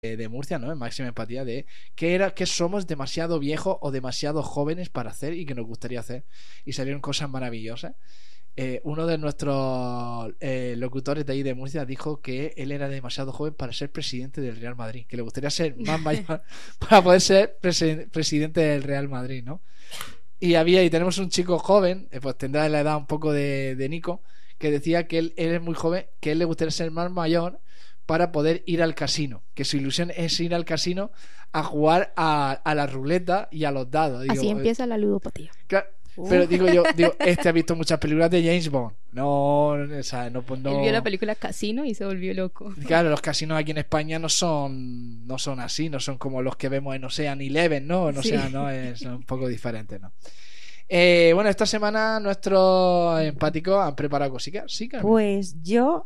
de Murcia, ¿no? En Máxima Empatía, de que somos demasiado viejos o demasiado jóvenes para hacer y que nos gustaría hacer. Y salieron cosas maravillosas. Uno de nuestros locutores de ahí de Murcia dijo que él era demasiado joven para ser presidente del Real Madrid, que le gustaría ser más mayor para poder ser presidente del Real Madrid, ¿no? Y tenemos un chico joven, pues tendrá la edad un poco de Nico, que decía que él es muy joven, que él le gustaría ser más mayor para poder ir al casino, que su ilusión es ir al casino a jugar a la ruleta y a los dados. Así empieza la ludopatía. Claro, pero digo, ha visto muchas películas de James Bond. No, o sea, no. Él vio la película Casino y se volvió loco. Claro, los casinos aquí en España no son así, no son como los que vemos en Ocean Eleven, ¿no? En Ocean, ¿no? Son un poco diferentes, ¿no? Bueno, esta semana nuestros empáticos han preparado cositas. ¿Sí, Carmen? Pues yo,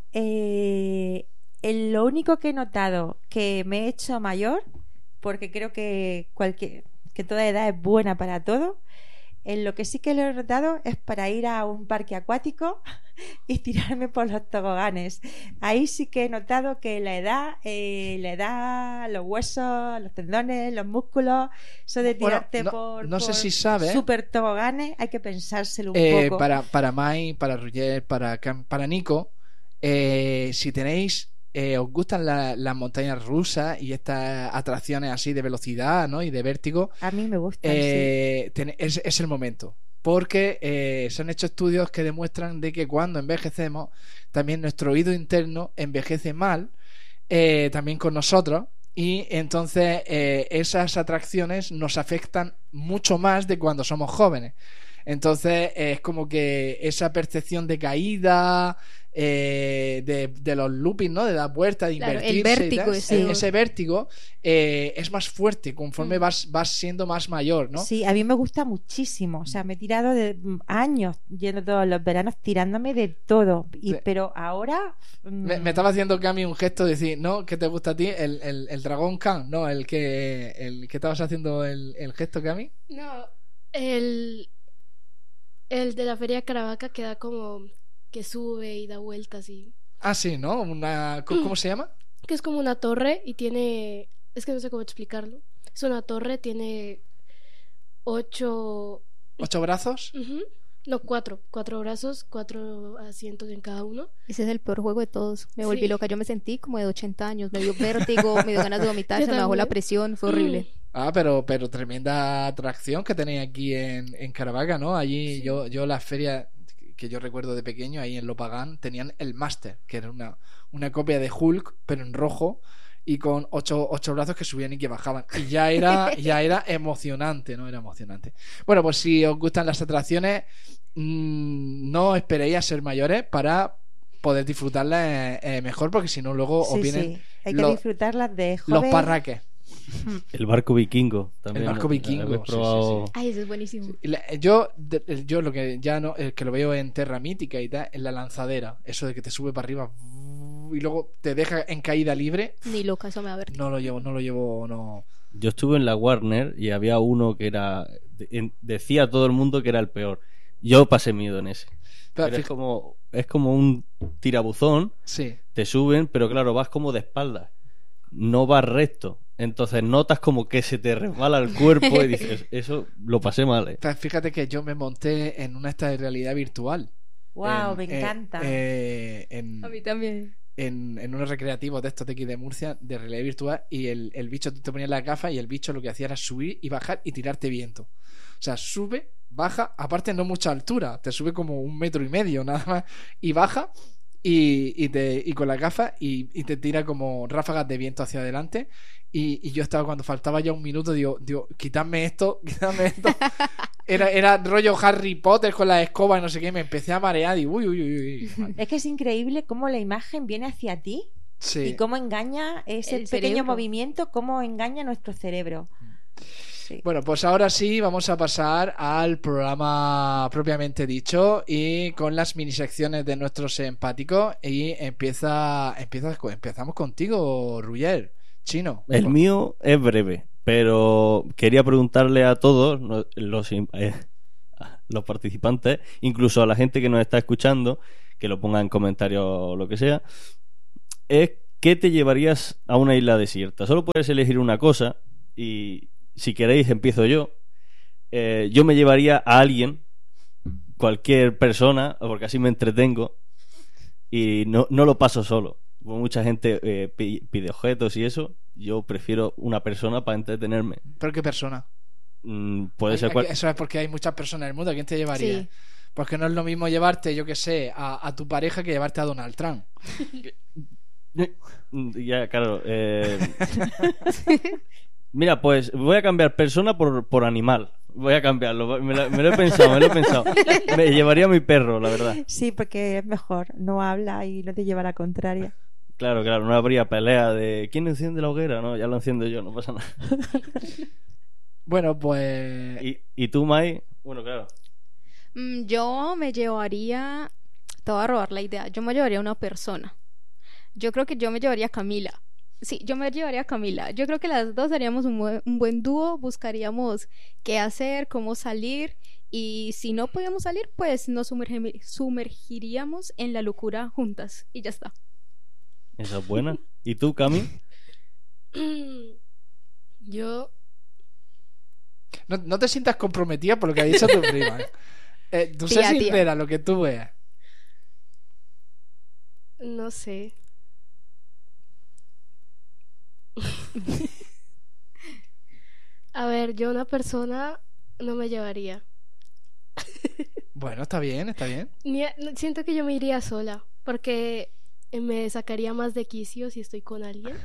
lo único que he notado que me he hecho mayor, porque creo que toda edad es buena para todo. En lo que sí que lo he notado es para ir a un parque acuático y tirarme por los toboganes. Ahí sí que he notado que la edad, los huesos, los tendones, los músculos, eso de tirarte no sé si sabes, super toboganes, hay que pensárselo un poco. Para Mai, para Roger, para Nico, si tenéis os gustan las montañas rusas y estas atracciones así de velocidad, ¿no? Y de vértigo, a mí me gustan, sí. Es el momento, porque se han hecho estudios que demuestran de que cuando envejecemos también nuestro oído interno envejece mal, también con nosotros, y entonces esas atracciones nos afectan mucho más de cuando somos jóvenes. Entonces es como que esa percepción de caída, de los loopings, ¿no? De dar vueltas, de invertirse, el vértigo, ese vértigo es más fuerte conforme vas siendo más mayor, ¿no? Sí, a mí me gusta muchísimo. O sea, me he tirado de años yendo todos los veranos tirándome de todo. Pero ahora me estaba haciendo Cami un gesto de decir, ¿no? ¿Qué te gusta a ti? El dragón Khan, ¿no? El que estabas haciendo el gesto, Cami. No, el de la Feria de Caravaca queda como que sube y da vueltas y... Ah, sí, ¿no? ¿Cómo se llama? Que es como una torre y tiene... Es que no sé cómo explicarlo. Es una torre, tiene 8... ¿8 brazos? Uh-huh. No, 4 brazos, 4 asientos en cada uno. Ese es el peor juego de todos. Me volví loca, yo me sentí como de 80 años. Me dio vértigo, me dio ganas de vomitar, se me bajó la presión, fue horrible. Ah, pero tremenda atracción que tenéis aquí en Caravaca, ¿no? Allí sí. yo la feria que yo recuerdo de pequeño, ahí en Lopagán, tenían el Master, que era una copia de Hulk, pero en rojo, y con 8 brazos que subían y que bajaban. Y ya era emocionante, ¿no? Era emocionante. Bueno, pues si os gustan las atracciones, no esperéis a ser mayores para poder disfrutarlas mejor, porque si no luego os vienen... Sí. Hay que disfrutarlas de joven. Los parraques. El barco vikingo también. El barco vikingo. Probado... Sí. Ay, eso es buenísimo. Yo lo que ya no, el que lo veo en Terra Mítica y tal, en la lanzadera, eso de que te sube para arriba y luego te deja en caída libre. Ni loca, eso me va a ver. No lo llevo. Yo estuve en la Warner y había uno que decía a todo el mundo que era el peor. Yo pasé miedo en ese. Pero es como un tirabuzón. Sí. Te suben, pero claro, vas como de espaldas. No vas recto. Entonces notas como que se te resbala el cuerpo y dices, eso lo pasé mal. Fíjate que yo me monté en una esta de realidad virtual. Wow, me encanta. A mí también. En unos recreativos de estos de aquí de Murcia, de realidad virtual, y el bicho, tú te ponías la gafa y el bicho lo que hacía era subir y bajar y tirarte viento. O sea, sube, baja, aparte no mucha altura, te sube como 1,5 metros nada más, y baja y con la gafa y te tira como ráfagas de viento hacia adelante. Y yo estaba, cuando faltaba ya un minuto, digo, quitadme esto. Era rollo Harry Potter con la escoba y no sé qué, me empecé a marear y uy. Es que es increíble cómo la imagen viene hacia ti. Sí. Y cómo engaña ese pequeño movimiento, cómo engaña nuestro cerebro. Sí. Bueno, pues ahora sí vamos a pasar al programa propiamente dicho y con las minisecciones de nuestros empáticos. Y empezamos contigo, Ruyer. Chino. El mío es breve, pero quería preguntarle a todos los participantes, incluso a la gente que nos está escuchando, que lo ponga en comentarios o lo que sea, es ¿qué te llevarías a una isla desierta? Solo puedes elegir una cosa y si queréis empiezo yo. Yo me llevaría a alguien, cualquier persona, porque así me entretengo y no lo paso solo. Mucha gente pide objetos y eso. Yo prefiero una persona para entretenerme. ¿Pero qué persona? Puede ser Eso es porque hay muchas personas en el mundo. ¿A quién te llevaría? Sí. Porque no es lo mismo llevarte, yo que sé, a tu pareja que llevarte a Donald Trump. Ya, claro. Mira, pues voy a cambiar persona por animal. Voy a cambiarlo. Me lo he pensado. Me llevaría a mi perro, la verdad. Sí, porque es mejor. No habla y no te lleva a la contraria. Claro, no habría pelea de ¿quién enciende la hoguera? No, ya lo enciendo yo, no pasa nada. Bueno, pues... ¿Y tú, Mai? Bueno, claro. Yo me llevaría... Te voy a robar la idea. Yo me llevaría a una persona. Yo creo que yo me llevaría a Camila. Sí, yo me llevaría a Camila. Yo creo que las dos haríamos un buen dúo. Buscaríamos qué hacer, cómo salir. Y si no podíamos salir, pues nos sumergiríamos en la locura juntas. Y ya está. Esa es buena. ¿Y tú, Cami? Yo... No te sientas comprometida por lo que ha dicho tu prima. Tú sé sincera, lo que tú veas. No sé. A ver, yo una persona no me llevaría. Bueno, está bien. Siento que yo me iría sola, porque me sacaría más de quicio si estoy con alguien.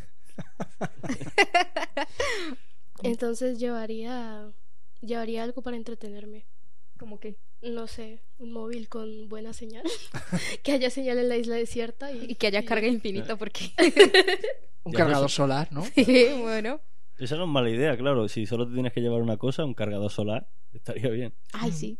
Entonces llevaría algo para entretenerme. ¿Cómo qué? No sé, un móvil con buena señal. Que haya señal en la isla desierta y que haya carga infinita, porque... Un cargador solar, ¿no? Sí, bueno. Esa no es mala idea, claro. Si solo te tienes que llevar una cosa, un cargador solar, estaría bien. Ay, sí.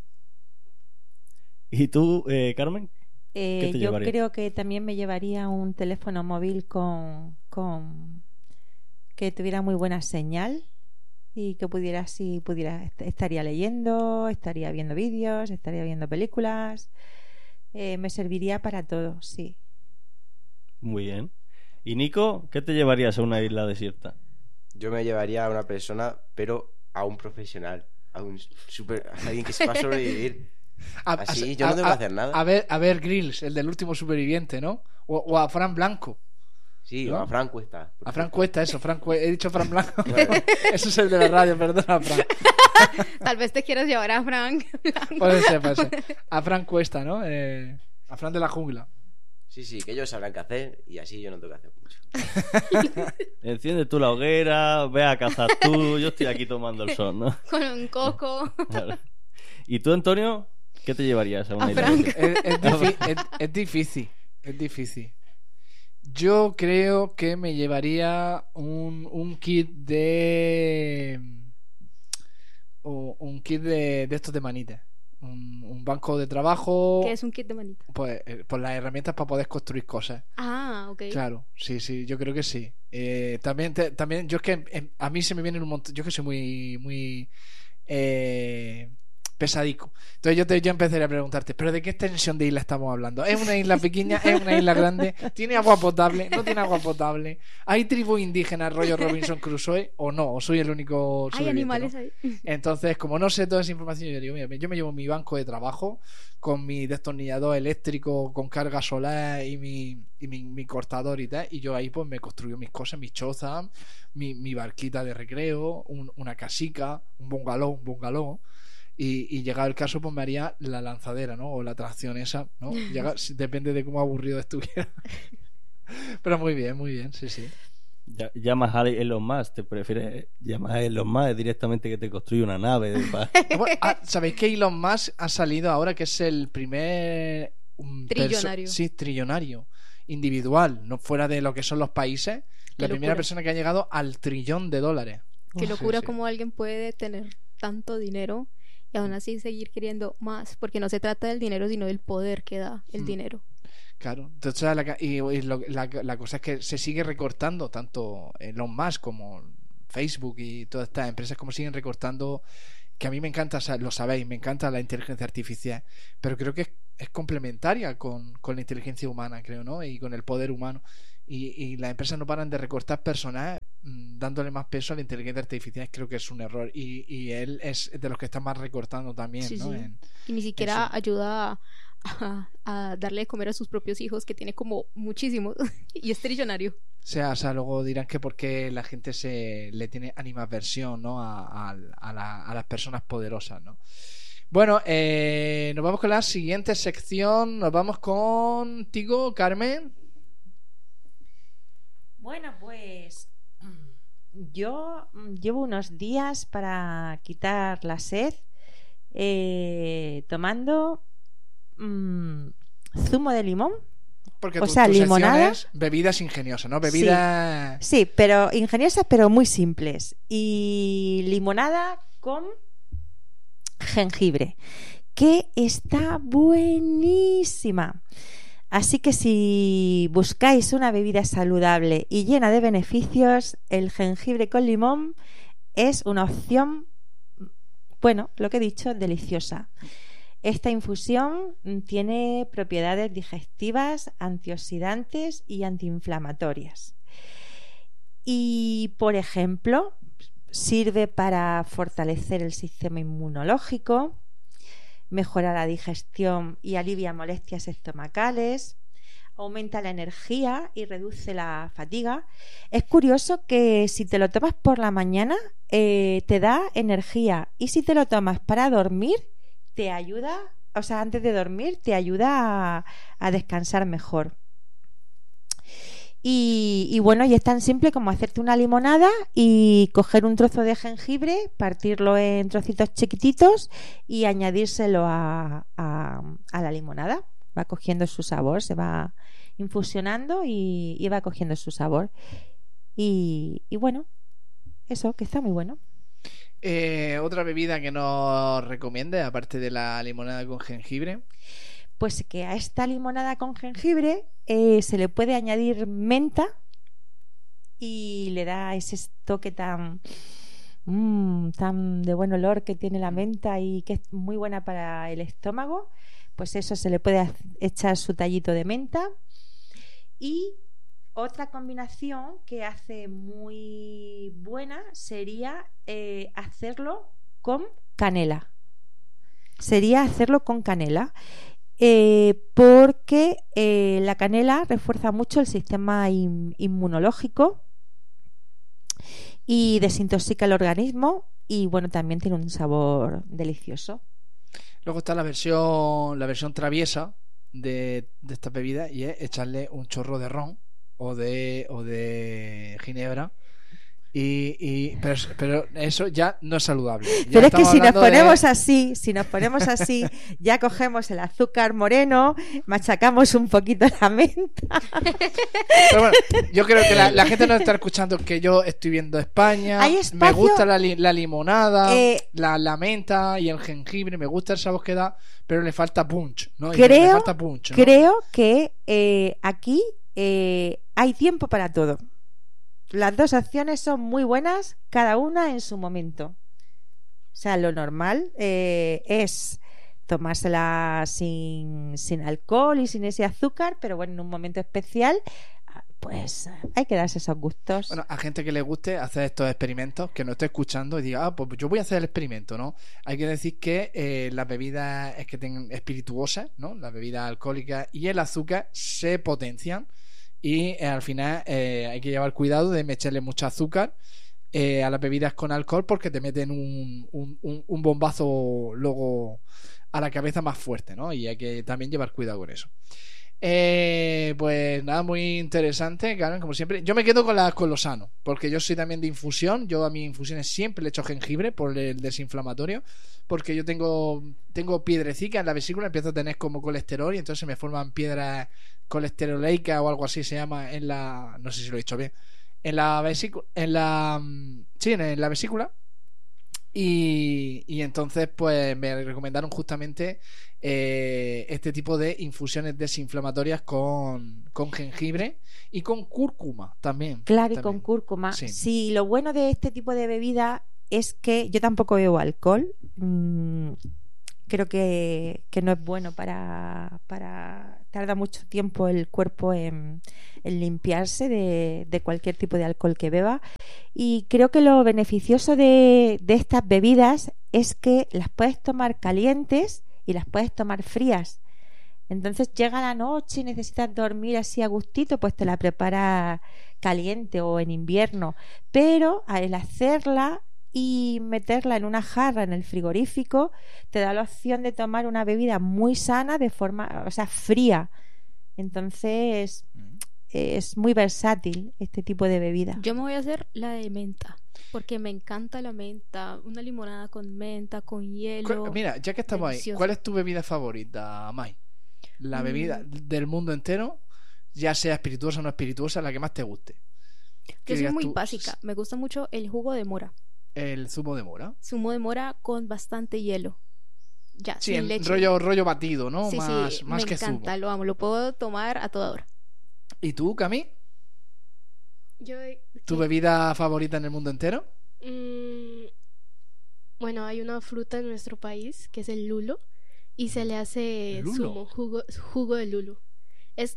¿Y tú, Carmen? ¿Qué te yo llevarías? creo que también me llevaría un teléfono móvil con que tuviera muy buena señal y que estaría leyendo, estaría viendo vídeos, estaría viendo películas. Me serviría para todo, sí. Muy bien. ¿Y Nico, qué te llevarías a una isla desierta? Yo me llevaría a una persona, pero a un profesional, a alguien que sepa sobrevivir. Así yo no tengo que hacer nada. A ver, Grills, el del último superviviente, ¿no? O a Fran Blanco. Sí, ¿no? o a Fran Cuesta. A Fran Cuesta, eso, he dicho Fran Blanco. Eso es el de la radio, perdona, Fran. Tal vez te quieras llevar a Frank Blanco. Puede ser. A Fran Cuesta, ¿no? A Fran de la jungla. Sí, que ellos sabrán qué hacer y así yo no tengo que hacer mucho. Enciende tú la hoguera, ve a cazar tú, yo estoy aquí tomando el sol, ¿no? Con un coco. Claro. ¿Y tú, Antonio, qué te llevarías a una isla Frank. desierta? Es difícil. Yo creo que me llevaría un kit de estos de manitas. Un banco de trabajo. ¿Qué es un kit de manita? Pues las herramientas para poder construir cosas. Ah, ok. Claro, sí, yo creo que sí. También yo es que a mí se me vienen un montón. Yo que soy muy pesadico. Entonces yo empezaría a preguntarte, ¿pero de qué extensión de isla estamos hablando? ¿Es una isla pequeña? ¿Es una isla grande? ¿Tiene agua potable? ¿No tiene agua potable? ¿Hay tribus indígenas rollo Robinson Crusoe o no? ¿O soy el único Hay animales ¿no? ahí. Entonces, como no sé toda esa información, yo digo, mira, yo me llevo mi banco de trabajo con mi destornillador eléctrico con carga solar y mi cortador y tal, y yo ahí pues me construyo mis cosas, mis chozas, mi barquita de recreo, una casica, un bungalow. Y llegado el caso, pues me haría la lanzadera, ¿no? O la atracción esa, ¿no? Depende de cómo aburrido estuviera. Pero muy bien, sí. Llamas a Elon Musk, ¿te prefieres llamar a Elon Musk directamente que te construye una nave? ¿Sabéis que Elon Musk ha salido ahora que es el primer trillonario? Sí, trillonario individual, no fuera de lo que son los países. La primera persona que ha llegado al $1 trillón. Qué locura sí. Cómo alguien puede tener tanto dinero y aún así seguir queriendo más, porque no se trata del dinero sino del poder que da el dinero. Claro, entonces la cosa es que se sigue recortando tanto Elon Musk como Facebook y todas estas empresas como siguen recortando, que a mí me encanta, o sea, lo sabéis, me encanta la inteligencia artificial, pero creo que es complementaria con la inteligencia humana, creo, ¿no? Y con el poder humano. y las empresas no paran de recortar personal dándole más peso a la inteligencia artificial. Creo que es un error y él es de los que está más recortando también, Sí, ¿no? sí. Y ni siquiera eso. ayuda a darle de comer a sus propios hijos, que tiene como muchísimos y es trillonario. O sea, luego dirán que porque la gente le tiene animadversión, ¿no? a las personas poderosas, ¿no? Bueno, nos vamos con la siguiente sección. Nos vamos contigo, Carmen. Bueno, pues yo llevo unos días para quitar la sed tomando zumo de limón. Porque o sea, tu sección limonada. es bebidas ingeniosas, ¿no? Bebidas... Sí, pero ingeniosas, pero muy simples. Y limonada con jengibre, que está buenísima. Así que si buscáis una bebida saludable y llena de beneficios, el jengibre con limón es una opción, bueno, lo que he dicho, deliciosa. Esta infusión tiene propiedades digestivas, antioxidantes y antiinflamatorias. Y, por ejemplo, sirve para fortalecer el sistema inmunológico, mejora la digestión y alivia molestias estomacales, aumenta la energía y reduce la fatiga. Es curioso que si te lo tomas por la mañana te da energía, y si te lo tomas para dormir te ayuda, o sea, antes de dormir te ayuda a descansar mejor. Y bueno, y es tan simple como hacerte una limonada y coger un trozo de jengibre, partirlo en trocitos chiquititos y añadírselo a la limonada. Va cogiendo su sabor, se va infusionando y va cogiendo su sabor. Y bueno, eso, que está muy bueno. Otra bebida que nos recomiende, aparte de la limonada con jengibre. Pues que a esta limonada con jengibre se le puede añadir menta y le da ese toque tan de buen olor que tiene la menta y que es muy buena para el estómago. Pues eso, se le puede echar su tallito de menta. Y otra combinación que hace muy buena sería hacerlo con canela. Porque la canela refuerza mucho el sistema inmunológico y desintoxica el organismo, y bueno, también tiene un sabor delicioso. Luego está la versión traviesa de esta bebida, y es echarle un chorro de ron o de ginebra. Pero eso ya no es saludable. Pero es que si nos ponemos así, ya cogemos el azúcar moreno, machacamos un poquito la menta. Pero bueno, yo creo que la gente nos está escuchando, que yo estoy viendo España. Me gusta la limonada, la menta y el jengibre, me gusta el sabor que da, pero le falta punch, ¿no? Creo que aquí hay tiempo para todo. Las dos opciones son muy buenas, cada una en su momento. O sea, lo normal es tomársela sin alcohol y sin ese azúcar, pero bueno, en un momento especial, pues hay que darse esos gustos. Bueno, a gente que le guste hacer estos experimentos, que no esté escuchando y diga, pues yo voy a hacer el experimento, ¿no? Hay que decir que las bebidas espirituosas, ¿no? Las bebidas alcohólicas y el azúcar se potencian. Y al final hay que llevar cuidado de echarle mucho azúcar a las bebidas con alcohol, porque te meten un bombazo luego a la cabeza más fuerte, ¿no? Y hay que también llevar cuidado con eso. Pues nada, muy interesante, Karen, como siempre. Yo me quedo con lo sano, porque yo soy también de infusión. Yo a mis infusiones siempre le echo jengibre por el desinflamatorio, porque yo tengo piedrecicas en la vesícula, empiezo a tener como colesterol, y entonces se me forman piedras colesteroleicas o algo así se llama no sé si lo he dicho bien, en la vesícula, en la vesícula. Y entonces pues me recomendaron justamente este tipo de infusiones desinflamatorias con jengibre y con cúrcuma también. Claro, y con cúrcuma. Sí. Sí, lo bueno de este tipo de bebida es que yo tampoco bebo alcohol. creo que no es bueno tarda mucho tiempo el cuerpo en limpiarse de cualquier tipo de alcohol que beba, y creo que lo beneficioso de estas bebidas es que las puedes tomar calientes y las puedes tomar frías. Entonces llega la noche y necesitas dormir así a gustito, pues te la preparas caliente o en invierno, pero al hacerla y meterla en una jarra en el frigorífico te da la opción de tomar una bebida muy sana de forma, o sea, fría. Entonces es muy versátil este tipo de bebida. Yo me voy a hacer la de menta, porque me encanta la menta, una limonada con menta, con hielo. Mira, ya que estamos delicioso. ahí, ¿cuál es tu bebida favorita, Mai? La bebida del mundo entero, ya sea espirituosa o no espirituosa, la que más te guste. Yo soy digas muy tú, básica, me gusta mucho el jugo de mora. El zumo de mora. Zumo de mora con bastante hielo. Ya, Sí, sin en leche. rollo batido, ¿no? Sí, más sí, más me que encanta, zumo. lo amo, lo puedo tomar a toda hora. ¿Y tú, Cami? Yo, ¿Tu bebida favorita en el mundo entero? Bueno, hay una fruta en nuestro país que es el lulo y se le hace ¿Lulo? jugo de lulo. Es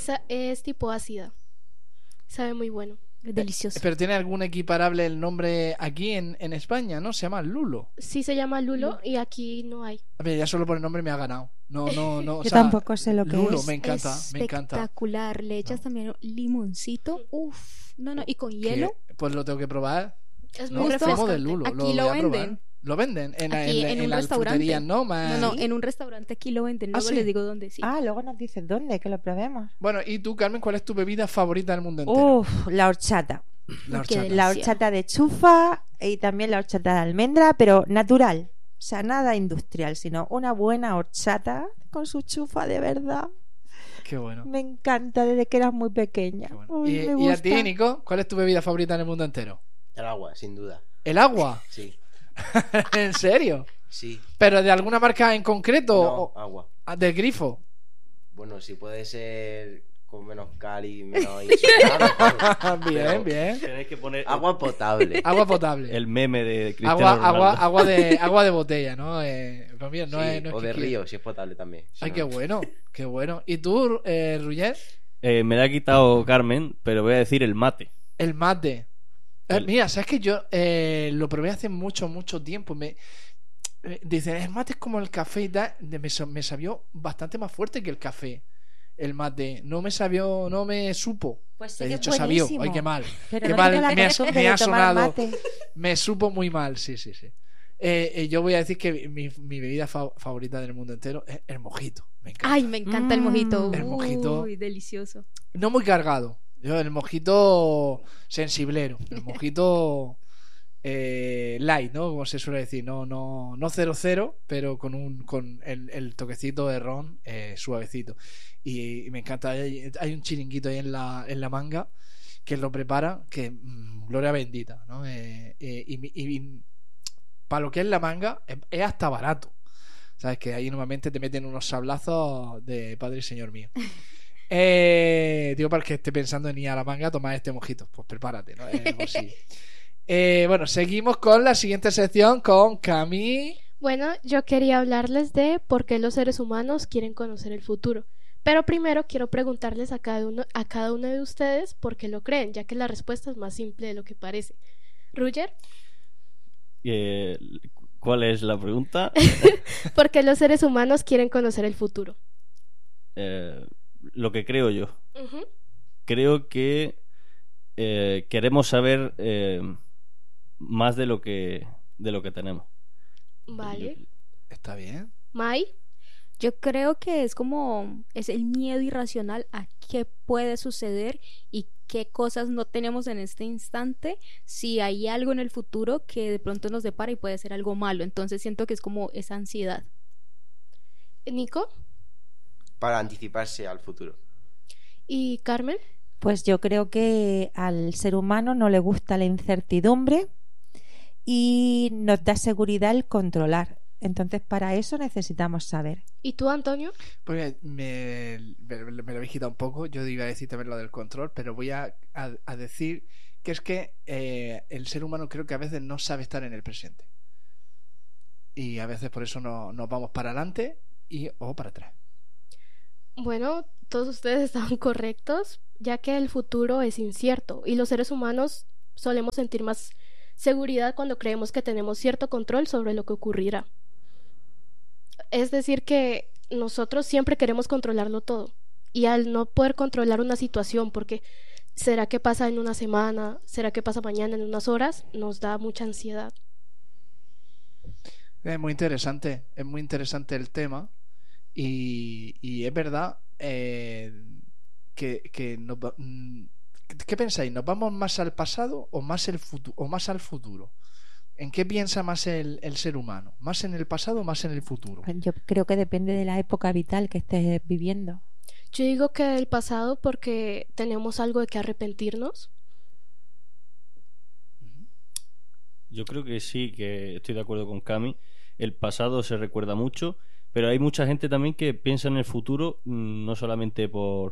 tipo ácida. Sabe muy bueno. Es delicioso. Pero tiene algún equiparable el nombre aquí en España, ¿no? Se llama Lulo. Sí se llama lulo y aquí no hay. A ver, ya solo por el nombre me ha ganado. No. O Yo sea, tampoco sé lo que Lulo, es. me encanta, me encanta. Espectacular. Le echas también limoncito. Uf. No, y con hielo. Pues lo tengo que probar. Es No, muy Justo zumo refrescante. de lulo. Aquí lo lo voy a probar. venden. ¿Lo venden? Aquí en un las restaurante. fruterías, ¿no? No, en un restaurante aquí lo venden. ¿Ah, Luego sí? les digo dónde, sí. Ah, luego nos dices dónde, que lo probemos. Bueno, ¿y tú, Carmen, cuál es tu bebida favorita del mundo entero? La horchata. La Qué horchata. La horchata de chufa y también la horchata de almendra, pero natural. O sea, nada industrial, sino una buena horchata con su chufa de verdad. Qué bueno. Me encanta desde que eras muy pequeña. Qué bueno. Uy, me ¿Y a gusta. ti, Nico? ¿Cuál es tu bebida favorita en el mundo entero? El agua, sin duda. ¿El agua? Sí, ¿En serio? sí. ¿Pero de alguna marca en concreto? No, agua. ¿Del grifo? Bueno, si puede ser con menos cal y menos insultar, Bien, pero bien. Tenéis que poner agua potable. Agua potable. el meme de Cristiano Agua Ronaldo. de botella, ¿no? Pues mira, no Sí, es, no es o que de quiera. río, si es potable también. Si Ay, no, qué bueno, qué bueno. ¿Y tú, Ruyer? Me la ha quitado Carmen, pero voy a decir el mate. El mate. Mira, ¿sabes que yo lo probé hace mucho tiempo? Dicen, el mate es como el café y tal. Me sabió bastante más fuerte que el café. El mate. No me supo. Pues sí He que dicho es sabió. buenísimo. Ay, qué mal. Pero Qué no mal. tiene la Me costumbre ha de tomar sonado. mate. Me supo muy mal, sí. Yo voy a decir que mi bebida favorita del mundo entero es el mojito. Me encanta. Ay, me encanta el mojito. El mojito. Uy, delicioso. No muy cargado. Yo, el mojito sensiblero. El mojito light, ¿no? Como se suele decir. No 0-0, pero con el toquecito de ron suavecito. Y me encanta. Hay un chiringuito ahí en la manga que lo prepara, que gloria bendita, ¿no? Y para lo que es la manga, es hasta barato. Sabes que ahí normalmente te meten unos sablazos de Padre y Señor mío. Digo, para el que esté pensando en ir a la manga a tomar este mojito, pues prepárate, ¿no? Bolsillo. Bueno, seguimos con la siguiente sección con Cami. Bueno, yo quería hablarles de por qué los seres humanos quieren conocer el futuro. Pero primero quiero preguntarles a cada uno de ustedes por qué lo creen, ya que la respuesta es más simple de lo que parece. Ruger, ¿Cuál es la pregunta? ¿por qué los seres humanos quieren conocer el futuro? Lo que creo yo. Ujú. Creo que queremos saber más de lo que tenemos. Vale. Está bien. Mai, Yo creo que es el miedo irracional a qué puede suceder y qué cosas no tenemos en este instante, si hay algo en el futuro que de pronto nos depara y puede ser algo malo. Entonces siento que es como esa ansiedad. Nico Para anticiparse al futuro. y Carmen. Pues yo creo que al ser humano no le gusta la incertidumbre y nos da seguridad el controlar. Entonces, para eso necesitamos saber. ¿Y tú, Antonio? Pues me lo habéis quitado un poco. Yo iba a decir también lo del control, pero voy a decir que es que el ser humano creo que a veces no sabe estar en el presente. y a veces por eso nos vamos para adelante o para atrás. Bueno, todos ustedes estaban correctos, ya que el futuro es incierto y los seres humanos solemos sentir más seguridad cuando creemos que tenemos cierto control sobre lo que ocurrirá. Es decir, que nosotros siempre queremos controlarlo todo y al no poder controlar una situación, porque ¿será que pasa en una semana? ¿Será que pasa mañana, en unas horas? Nos da mucha ansiedad. Es muy interesante el tema y es verdad ¿qué pensáis? ¿Nos vamos más al pasado o más al futuro? ¿En qué piensa más el ser humano? ¿Más en el pasado o más en el futuro? Yo creo que depende de la época vital que estés viviendo. Yo digo que el pasado porque tenemos algo de que arrepentirnos. Yo creo que sí, que estoy de acuerdo con Cami. El pasado se recuerda mucho, pero hay mucha gente también que piensa en el futuro no solamente por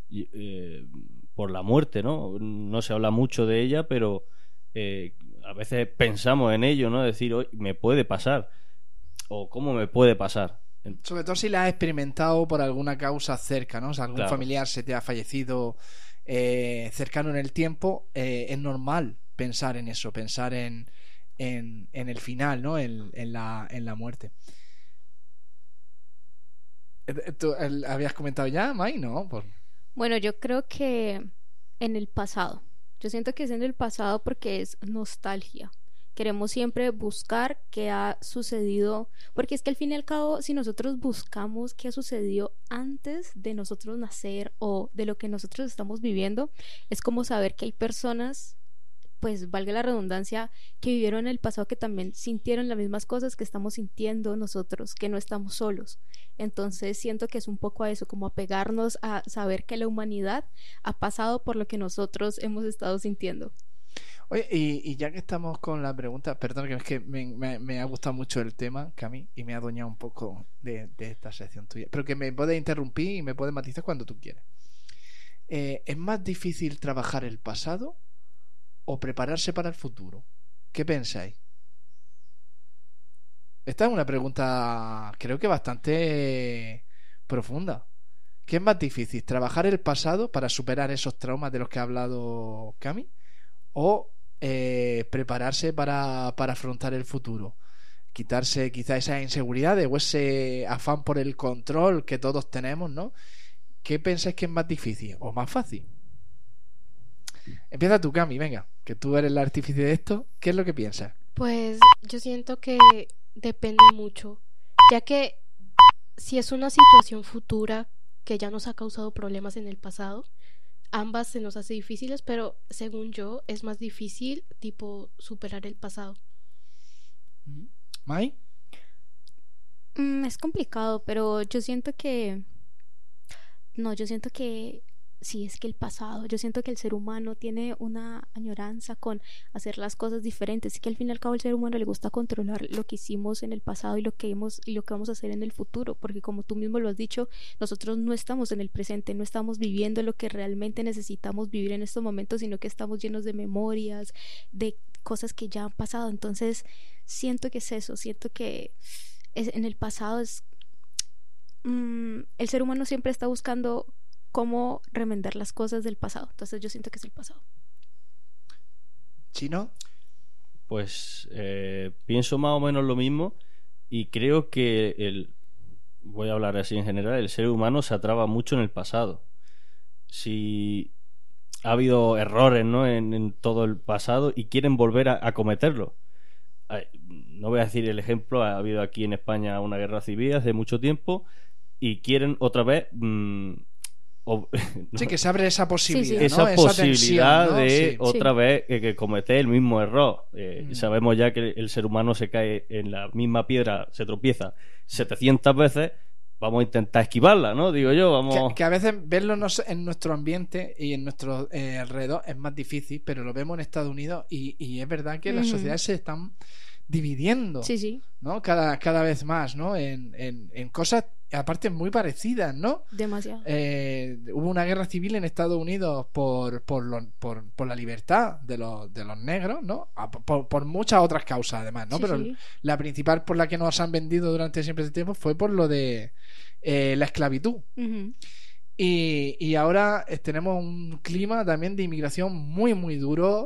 la muerte, ¿no? No se habla mucho de ella, pero a veces pensamos en ello, ¿no? Decir, hoy me puede pasar o cómo me puede pasar. Sobre todo si la has experimentado por alguna causa cerca, ¿no? O sea, algún familiar se te ha fallecido cercano en el tiempo, es normal pensar en eso, pensar en el final, ¿no? En la muerte. ¿Tú habías comentado ya, Mai? ¿No? Bueno, yo creo que en el pasado. Yo siento que es en el pasado porque es nostalgia. Queremos siempre buscar qué ha sucedido, porque es que al fin y al cabo, si nosotros buscamos qué ha sucedido antes de nosotros nacer o de lo que nosotros estamos viviendo, es como saber que hay personas, pues valga la redundancia, que vivieron en el pasado, que también sintieron las mismas cosas que estamos sintiendo nosotros, que no estamos solos. Entonces siento que es un poco a eso, como apegarnos a saber que la humanidad ha pasado por lo que nosotros hemos estado sintiendo. Oye, y ya que estamos con la pregunta, perdón, que es que me ha gustado mucho el tema, Cami, y me ha adueñado un poco de esta sección tuya, pero que me puedes interrumpir y me puedes matizar cuando tú quieras. ¿Es más difícil trabajar el pasado o prepararse para el futuro? ¿Qué pensáis? Esta es una pregunta, creo que bastante profunda. ¿Qué es más difícil? ¿Trabajar el pasado para superar esos traumas de los que ha hablado Cami? ¿O prepararse para afrontar el futuro? Quitarse quizá esas inseguridades o ese afán por el control que todos tenemos, ¿no? ¿Qué pensáis que es más difícil o más fácil? Empieza tú, Cami, venga, que tú eres la artífice de esto. ¿Qué es lo que piensas? Pues yo siento que depende mucho, ya que si es una situación futura que ya nos ha causado problemas en el pasado, ambas se nos hace difíciles, pero según yo es más difícil tipo superar el pasado. ¿Mai? Es complicado, pero yo siento que sí, es que el pasado, yo siento que el ser humano tiene una añoranza con hacer las cosas diferentes, y que al fin y al cabo el ser humano le gusta controlar lo que hicimos en el pasado y lo que vamos a hacer en el futuro, porque como tú mismo lo has dicho, nosotros no estamos en el presente, no estamos viviendo lo que realmente necesitamos vivir en estos momentos, sino que estamos llenos de memorias, de cosas que ya han pasado. Entonces siento que es eso, siento que en el pasado el ser humano siempre está buscando cómo remendar las cosas del pasado. Entonces yo siento que es el pasado. ¿Chino? Pues pienso más o menos lo mismo y creo que voy a hablar así en general, el ser humano se atrapa mucho en el pasado. Si ha habido errores, ¿no? en todo el pasado y quieren volver a cometerlo. No voy a decir el ejemplo, ha habido aquí en España una guerra civil hace mucho tiempo y quieren otra vez sí, que se abre esa posibilidad, sí. ¿no? Esa posibilidad tensión, ¿no? de otra vez que cometer el mismo error. Sabemos ya que el ser humano se cae en la misma piedra, se tropieza 700 veces. Vamos a intentar esquivarla, ¿no? Digo yo, vamos... Que a veces verlo en nuestro ambiente y en nuestro alrededor es más difícil, pero lo vemos en Estados Unidos y es verdad que las sociedades se están dividiendo, Sí. ¿no? Cada vez más, ¿no? En cosas, aparte, muy parecidas, ¿no? Demasiado. Hubo una guerra civil en Estados Unidos por la libertad de los negros, ¿no? Por muchas otras causas, además, ¿no? Sí, Pero sí. la principal por la que nos han vendido durante siempre ese tiempo fue por lo de la esclavitud. Ujú. Y ahora tenemos un clima también de inmigración muy, muy duro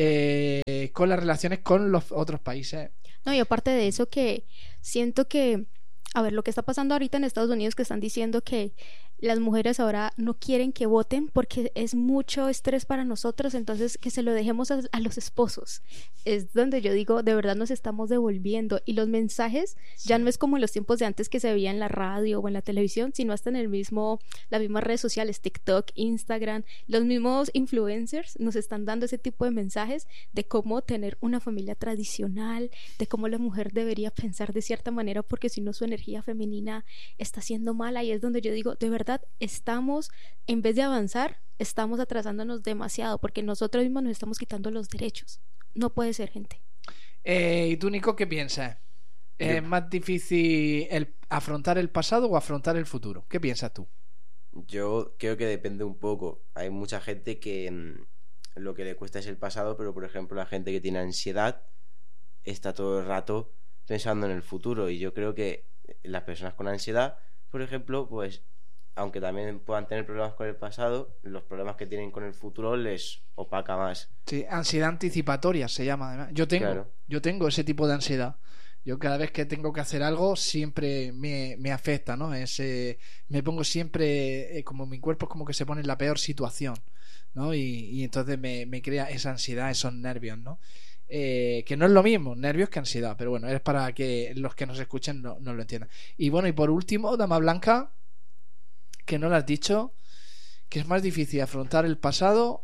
con las relaciones con los otros países. No, y aparte de eso que siento que, a ver, lo que está pasando ahorita en Estados Unidos, que están diciendo que las mujeres ahora no quieren que voten porque es mucho estrés para nosotros, entonces que se lo dejemos a los esposos. Es donde yo digo, de verdad nos estamos devolviendo, y los mensajes ya no es como en los tiempos de antes que se veía en la radio o en la televisión, sino hasta en las mismas redes sociales, TikTok, Instagram, los mismos influencers nos están dando ese tipo de mensajes de cómo tener una familia tradicional, de cómo la mujer debería pensar de cierta manera, porque si no su energía femenina está siendo mala, y es donde yo digo, de verdad estamos, en vez de avanzar, estamos atrasándonos demasiado, porque nosotros mismos nos estamos quitando los derechos. No puede ser, gente. ¿Y tú, Nico, qué piensas? ¿Es más difícil afrontar el pasado o afrontar el futuro? ¿Qué piensas tú? Yo creo que depende un poco. Hay mucha gente que lo que le cuesta es el pasado, pero por ejemplo la gente que tiene ansiedad está todo el rato pensando en el futuro, y yo creo que las personas con ansiedad, por ejemplo, pues aunque también puedan tener problemas con el pasado, los problemas que tienen con el futuro les opaca más. Sí, ansiedad anticipatoria se llama, además. Yo tengo ese tipo de ansiedad. Yo cada vez que tengo que hacer algo siempre me afecta, ¿no? Me pongo siempre, como mi cuerpo es como que se pone en la peor situación, ¿no? Y entonces me crea esa ansiedad, esos nervios, ¿no? Que no es lo mismo, nervios que ansiedad, pero bueno, es para que los que nos escuchen no lo entiendan. Y bueno, y por último, Dama Blanca, que no lo has dicho, que es más difícil afrontar el pasado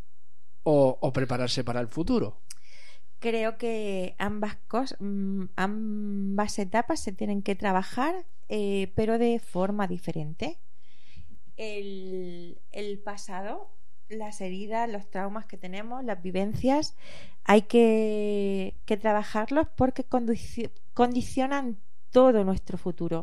o prepararse para el futuro. Creo que ambas etapas se tienen que trabajar, pero de forma diferente. El pasado, las heridas, los traumas que tenemos, las vivencias, hay que trabajarlos porque condicionan todo nuestro futuro.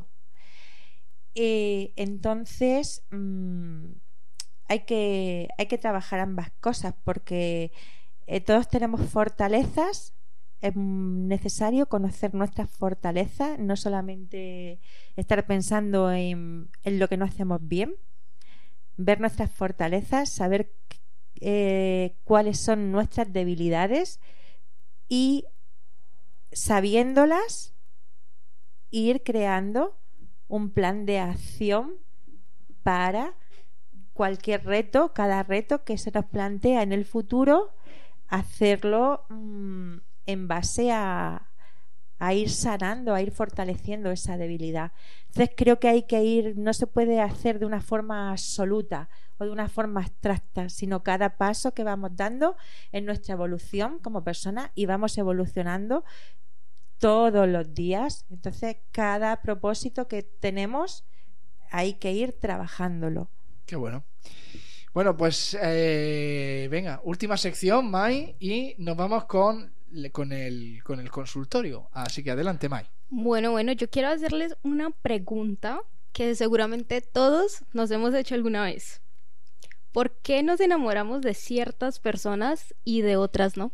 Entonces hay que trabajar ambas cosas, porque todos tenemos fortalezas. Es necesario conocer nuestras fortalezas, no solamente estar pensando en lo que no hacemos bien. Ver nuestras fortalezas, saber cuáles son nuestras debilidades, y sabiéndolas ir creando un plan de acción para cualquier reto, cada reto que se nos plantea en el futuro, hacerlo en base a ir sanando, a ir fortaleciendo esa debilidad. Entonces creo que hay que ir, no se puede hacer de una forma absoluta o de una forma abstracta, sino cada paso que vamos dando en nuestra evolución como persona, y vamos evolucionando todos los días. Entonces cada propósito que tenemos hay que ir trabajándolo. Qué bueno. Bueno, pues venga, última sección, Mai, y nos vamos con el consultorio. Así que adelante, Mai. Bueno, yo quiero hacerles una pregunta que seguramente todos nos hemos hecho alguna vez. ¿Por qué nos enamoramos de ciertas personas y de otras no?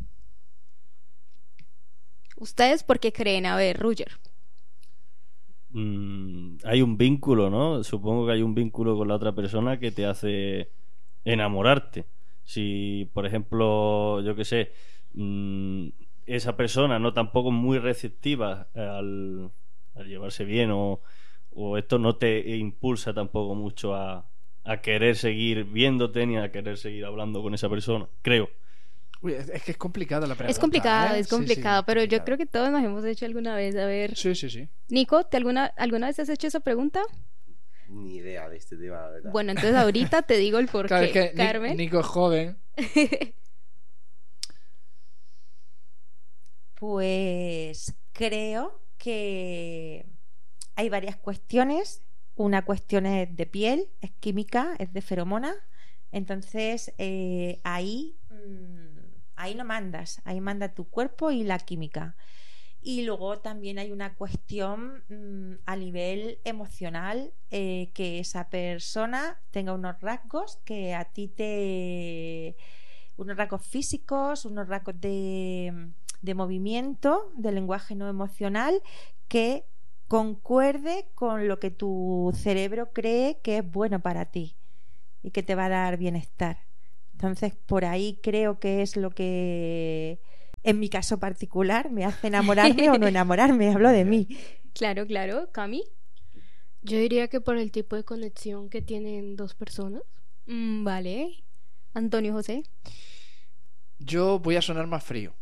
¿Ustedes por qué creen? A ver, Roger. Hay un vínculo, ¿no? Supongo que hay un vínculo con la otra persona que te hace enamorarte. Si, por ejemplo, yo qué sé, esa persona no tampoco muy receptiva al llevarse bien, o esto no te impulsa tampoco mucho a querer seguir viéndote ni a querer seguir hablando con esa persona, creo. Uy, es que es complicada la pregunta. Es complicado, sí, pero complicado. yo creo que todos nos hemos hecho alguna vez. A ver, Sí. Nico, ¿alguna vez te has hecho esa pregunta? Ni idea de este tema, la verdad. Bueno, entonces ahorita te digo el porqué, Claro, es que Carmen. Nico es joven. Pues creo que hay varias cuestiones. Una cuestión es de piel, es química, es de feromona. Entonces ahí no mandas, ahí manda tu cuerpo y la química. Y luego también hay una cuestión a nivel emocional, que esa persona tenga unos rasgos que a ti unos rasgos físicos, unos rasgos de movimiento, de lenguaje no emocional, que concuerde con lo que tu cerebro cree que es bueno para ti y que te va a dar bienestar. Entonces, por ahí creo que es lo que, en mi caso particular, me hace enamorarme o no enamorarme. Hablo de mí. Claro, claro. Cami. Yo diría que por el tipo de conexión que tienen dos personas. Vale. Antonio José. Yo voy a sonar más frío.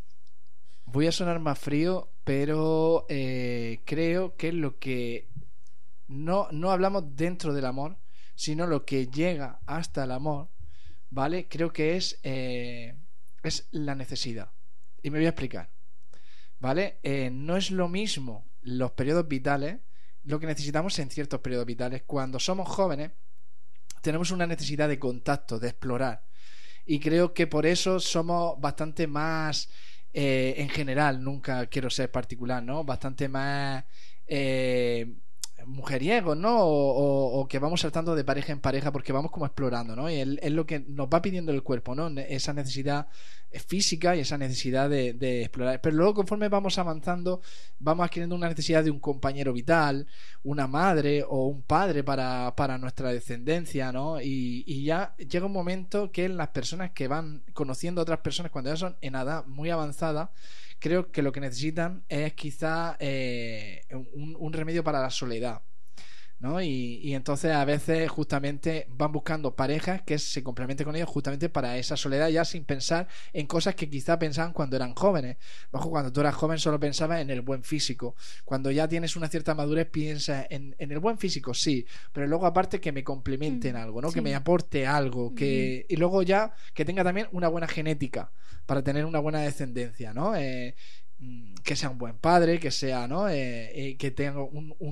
Pero creo que lo que no hablamos dentro del amor, sino lo que llega hasta el amor, ¿vale? Creo que es la necesidad. Y me voy a explicar, ¿vale? No es lo mismo los periodos vitales, lo que necesitamos en ciertos periodos vitales. Cuando somos jóvenes, tenemos una necesidad de contacto, de explorar. Y creo que por eso somos bastante más, en general, nunca quiero ser particular, ¿no? Bastante más mujeriegos, ¿no? O que vamos saltando de pareja en pareja porque vamos como explorando, ¿no? Y es lo que nos va pidiendo el cuerpo, ¿no? Esa necesidad física y esa necesidad de explorar. Pero luego, conforme vamos avanzando, vamos adquiriendo una necesidad de un compañero vital, una madre o un padre para nuestra descendencia, ¿no? Y ya llega un momento que las personas que van conociendo a otras personas cuando ya son en edad muy avanzada, creo que lo que necesitan es quizá un remedio para la soledad, ¿no? Y entonces a veces justamente van buscando parejas que se complementen con ellos justamente para esa soledad, ya sin pensar en cosas que quizá pensaban cuando eran jóvenes. Ojo, cuando tú eras joven solo pensabas en el buen físico. Cuando ya tienes una cierta madurez piensas en el buen físico, sí, pero luego aparte que me complementen algo, ¿no? Sí. Que me aporte algo, y luego ya que tenga también una buena genética para tener una buena descendencia, ¿no? Que sea un buen padre, que sea, ¿no? Que tenga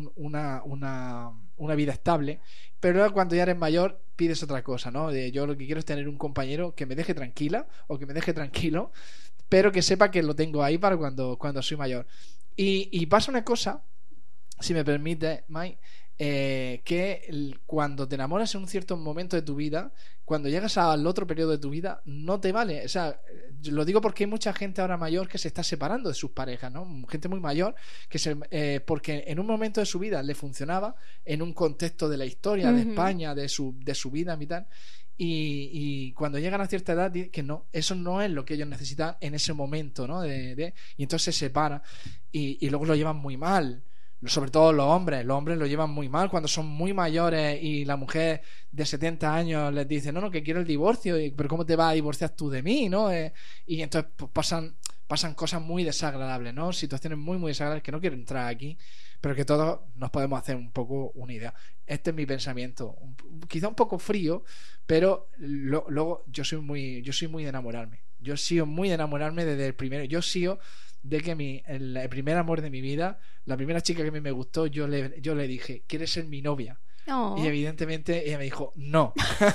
una vida estable. Pero luego cuando ya eres mayor pides otra cosa, ¿no? Yo lo que quiero es tener un compañero que me deje tranquila o que me deje tranquilo, pero que sepa que lo tengo ahí para cuando soy mayor. Y pasa una cosa, si me permite, Mai, que cuando te enamoras en un cierto momento de tu vida, cuando llegas al otro periodo de tu vida, no te vale. O sea, lo digo porque hay mucha gente ahora mayor que se está separando de sus parejas, ¿no? Gente muy mayor porque en un momento de su vida le funcionaba, en un contexto de la historia de España, de su vida y tal. Y cuando llegan a cierta edad, que no, eso no es lo que ellos necesitan en ese momento, ¿no? Y entonces se separan y luego lo llevan muy mal. Sobre todo los hombres lo llevan muy mal cuando son muy mayores y la mujer de 70 años les dice no, que quiero el divorcio, pero ¿cómo te vas a divorciar tú de mí? ¿No? Y entonces pues, pasan cosas muy desagradables, ¿no? Situaciones muy muy desagradables que no quiero entrar aquí, pero que todos nos podemos hacer un poco una idea. Este es mi pensamiento, quizá un poco frío, pero luego yo soy muy de enamorarme. Yo sigo muy de enamorarme desde el primero. Yo sigo de que el primer amor de mi vida, la primera chica que a mí me gustó, yo le dije, ¿quieres ser mi novia? Oh. Y evidentemente ella me dijo, no.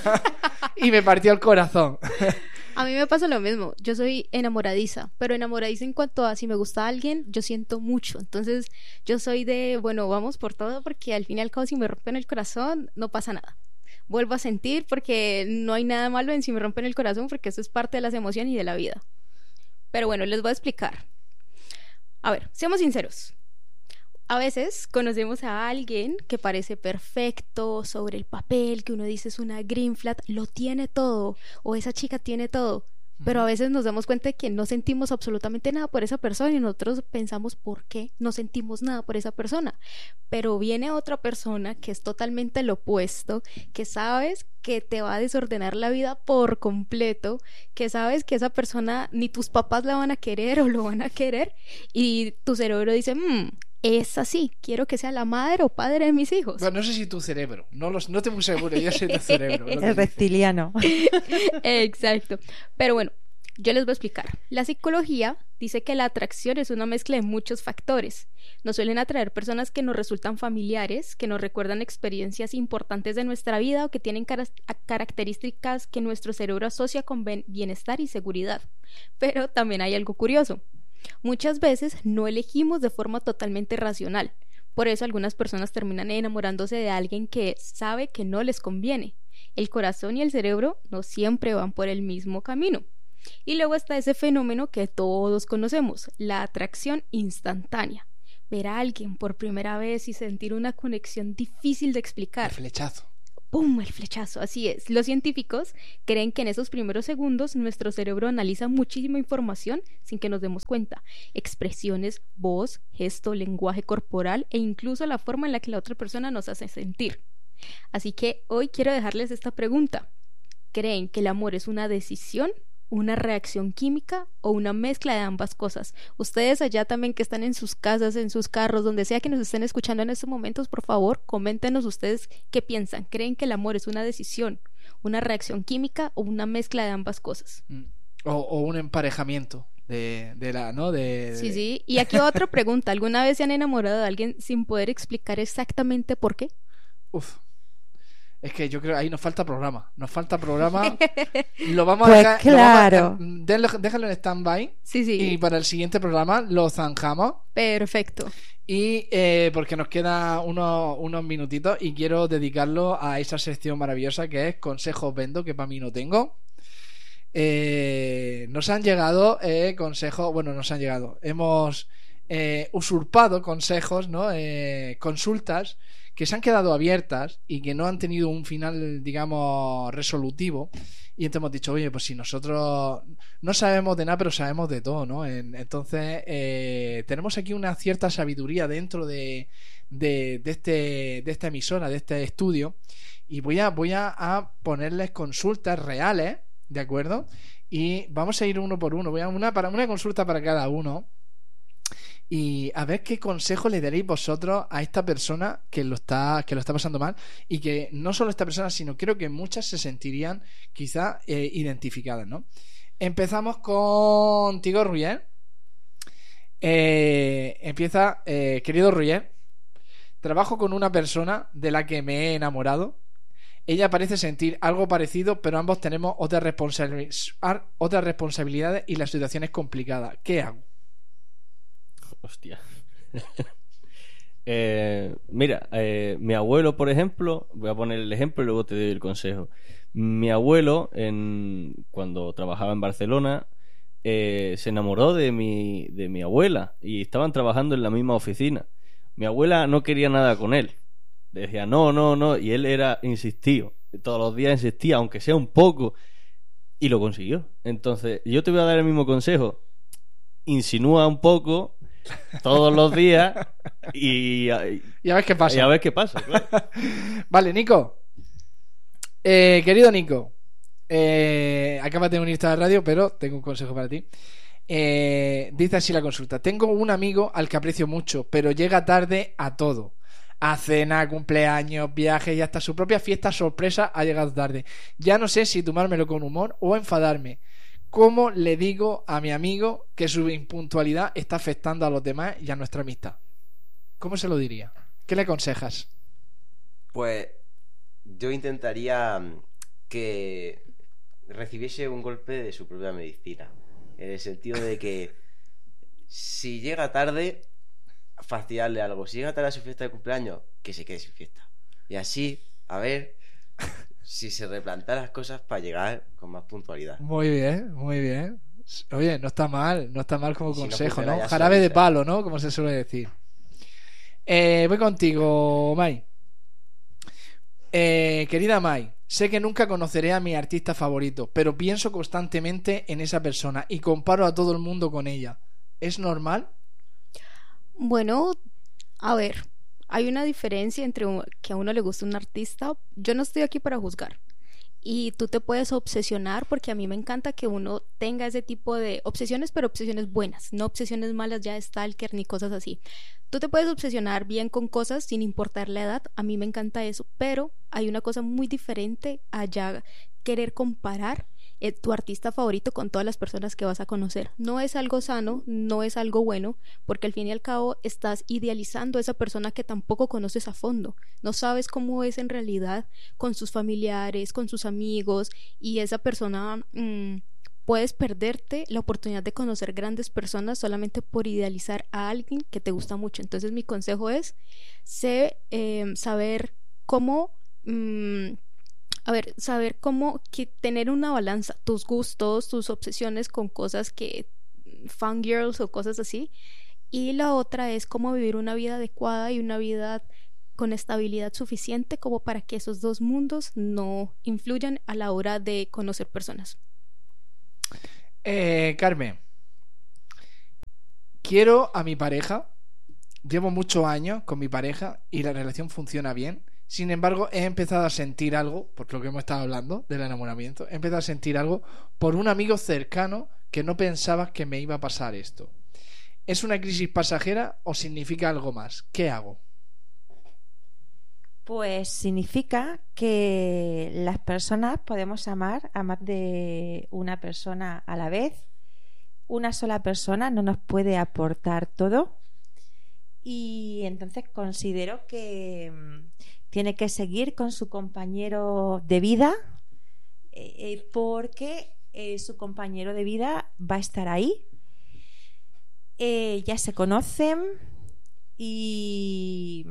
Y me partió el corazón. A mí me pasa lo mismo. Yo soy enamoradiza, pero enamoradiza en cuanto a si me gusta alguien, yo siento mucho. Entonces, yo soy de, bueno, vamos por todo, porque al fin y al cabo, si me rompen el corazón, no pasa nada. Vuelvo a sentir porque no hay nada malo en si me rompen el corazón, porque eso es parte de las emociones y de la vida. Pero bueno, les voy a explicar. A ver, seamos sinceros. A veces conocemos a alguien que parece perfecto sobre el papel, que uno dice es una green flag, lo tiene todo, o esa chica tiene todo, pero a veces nos damos cuenta de que no sentimos absolutamente nada por esa persona y nosotros pensamos por qué no sentimos nada por esa persona. Pero viene otra persona que es totalmente lo opuesto, que sabes que te va a desordenar la vida por completo, que sabes que esa persona ni tus papás la van a querer o lo van a querer, y tu cerebro dice, es así, quiero que sea la madre o padre de mis hijos. Bueno, no sé si tu cerebro, no estoy muy seguro, yo sé tu cerebro. El reptiliano. Exacto. Pero bueno, yo les voy a explicar. La psicología dice que la atracción es una mezcla de muchos factores. Nos suelen atraer personas que nos resultan familiares, que nos recuerdan experiencias importantes de nuestra vida o que tienen características que nuestro cerebro asocia con bienestar y seguridad. Pero también hay algo curioso. Muchas veces no elegimos de forma totalmente racional. Por eso algunas personas terminan enamorándose de alguien que sabe que no les conviene. El corazón y el cerebro no siempre van por el mismo camino. Y luego está ese fenómeno que todos conocemos, la atracción instantánea. Ver a alguien por primera vez y sentir una conexión difícil de El explicar. flechazo. ¡Pum! El flechazo, así es. Los científicos creen que en esos primeros segundos nuestro cerebro analiza muchísima información sin que nos demos cuenta. Expresiones, voz, gesto, lenguaje corporal e incluso la forma en la que la otra persona nos hace sentir. Así que hoy quiero dejarles esta pregunta. ¿Creen que el amor es una decisión, una reacción química o una mezcla de ambas cosas? Ustedes allá también que están en sus casas, en sus carros, donde sea que nos estén escuchando en estos momentos, por favor, coméntenos ustedes qué piensan. ¿Creen que el amor es una decisión, una reacción química o una mezcla de ambas cosas? O un emparejamiento de la, ¿no? Sí, sí. Y aquí otra pregunta. ¿Alguna vez se han enamorado de alguien sin poder explicar exactamente por qué? Uf. Es que yo creo que ahí nos falta programa. Nos falta programa. Lo vamos a Pues dejar. claro. Déjalo en stand-by. Sí, sí. Y para el siguiente programa lo zanjamos. Perfecto. Y porque nos quedan unos minutitos y quiero dedicarlo a esa sección maravillosa que es consejos vendo, que para mí no tengo. Nos han llegado consejos. Bueno, nos han llegado. Hemos usurpado consejos, ¿no? Consultas que se han quedado abiertas y que no han tenido un final, digamos, resolutivo. Y entonces hemos dicho, oye, pues si nosotros no sabemos de nada, pero sabemos de todo, ¿no? Entonces, tenemos aquí una cierta sabiduría dentro de esta emisora, de este estudio. Y voy a ponerles consultas reales, ¿de acuerdo? Y vamos a ir uno por uno. Voy a una consulta para cada uno. Y a ver qué consejo le daréis vosotros a esta persona que lo está pasando mal, y que no solo esta persona, sino creo que muchas se sentirían quizá identificadas, ¿no? Empezamos contigo, Ruyer. Empieza, querido Ruyer. Trabajo con una persona de la que me he enamorado. Ella parece sentir algo parecido, pero ambos tenemos otras responsabilidades y la situación es complicada. ¿Qué hago? Hostia. Mira, mi abuelo, por ejemplo, voy a poner el ejemplo y luego te doy el consejo. Mi abuelo, cuando trabajaba en Barcelona, se enamoró de mi abuela y estaban trabajando en la misma oficina. Mi abuela no quería nada con él. Le decía no, y él insistío. Todos los días insistía, aunque sea un poco, y lo consiguió. Entonces, yo te voy a dar el mismo consejo. Insinúa un poco todos los días y a ver qué pasa. Y a ver qué pasa, claro. Vale, Nico. Querido Nico, acabas de unirte a la radio, pero tengo un consejo para ti. Dice así la consulta: tengo un amigo al que aprecio mucho, pero llega tarde a todo. A cena, cumpleaños, viajes y hasta su propia fiesta sorpresa ha llegado tarde. Ya no sé si tomármelo con humor o enfadarme. ¿Cómo le digo a mi amigo que su impuntualidad está afectando a los demás y a nuestra amistad? ¿Cómo se lo diría? ¿Qué le aconsejas? Pues yo intentaría que recibiese un golpe de su propia medicina, en el sentido de que si llega tarde, fastidiarle algo. Si llega tarde a su fiesta de cumpleaños, que se quede sin fiesta. Y así, a ver si se replantea las cosas para llegar con más puntualidad. Muy bien, muy bien. Oye, no está mal como Si no consejo, funciona, ¿no? ya Jarabe de suaviza. palo, ¿no? Como se suele decir. Voy contigo, Mai. Querida Mai, sé que nunca conoceré a mi artista favorito, pero pienso constantemente en esa persona y comparo a todo el mundo con ella. ¿Es normal? Bueno, a ver, hay una diferencia entre que a uno le gusta un artista. Yo no estoy aquí para juzgar. Y tú te puedes obsesionar, porque a mí me encanta que uno tenga ese tipo de obsesiones, pero obsesiones buenas, no obsesiones malas ya de stalker ni cosas así. Tú te puedes obsesionar bien con cosas sin importar la edad, a mí me encanta eso, pero hay una cosa muy diferente allá, querer comparar tu artista favorito con todas las personas que vas a conocer. No es algo sano, no es algo bueno, porque al fin y al cabo estás idealizando a esa persona que tampoco conoces a fondo. No sabes cómo es en realidad con sus familiares, con sus amigos, y esa persona puedes perderte la oportunidad de conocer grandes personas solamente por idealizar a alguien que te gusta mucho. Entonces mi consejo es saber cómo tener una balanza, tus gustos, tus obsesiones con cosas que fangirls o cosas así, y la otra es cómo vivir una vida adecuada y una vida con estabilidad suficiente como para que esos dos mundos no influyan a la hora de conocer personas. Carmen, quiero a mi pareja, llevo muchos años con mi pareja y la relación funciona bien. Sin embargo, he empezado a sentir algo, por lo que hemos estado hablando del enamoramiento, he empezado a sentir algo por un amigo cercano que no pensaba que me iba a pasar esto. ¿Es una crisis pasajera o significa algo más? ¿Qué hago? Pues significa que las personas podemos amar a más de una persona a la vez. Una sola persona no nos puede aportar todo. Y entonces considero que tiene que seguir con su compañero de vida, porque su compañero de vida va a estar ahí. Ya se conocen y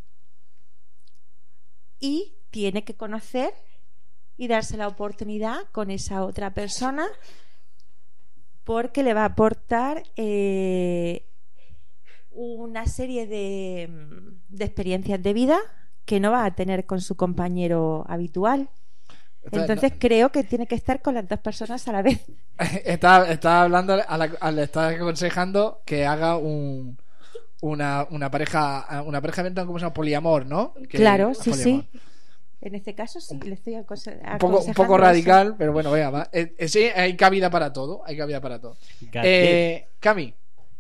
tiene que conocer y darse la oportunidad con esa otra persona, porque le va a aportar una serie de experiencias de vida que no va a tener con su compañero habitual. Entonces creo que tiene que estar con las dos personas a la vez. Está hablando, le está aconsejando que haga una pareja, ¿cómo se llama? Poliamor, ¿no? Claro, sí, poliamor. sí. En este caso sí, le estoy aconsejando. Un poco radical, eso. Pero bueno, venga, va. Sí, hay cabida para todo. Cami,